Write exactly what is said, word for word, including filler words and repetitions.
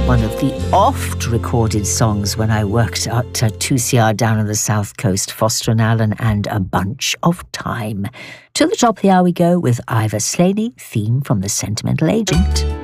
One of the oft-recorded songs when I worked at uh, two C R down on the south coast, Foster and Allen and A Bunch of Time. To the top of the hour we go with Ivor Slaney, theme from The Sentimental Agent.